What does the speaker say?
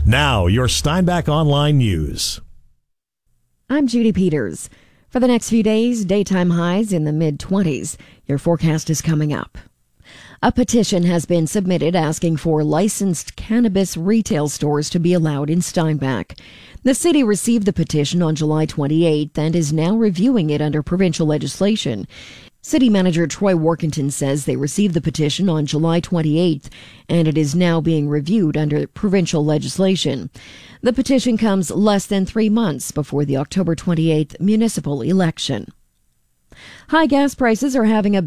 Now, your Steinbach Online News. I'm Judy Peters. For the next few days, daytime highs in the mid-20s. Your forecast is coming up. A petition has been submitted asking for licensed cannabis retail stores to be allowed in Steinbach. The city received the petition on July 28th and is now reviewing it under provincial legislation. City Manager Troy Workington says they received the petition on July 28th and it is now being reviewed under provincial legislation. The petition comes less than 3 months before the October 28th municipal election. High gas prices are having a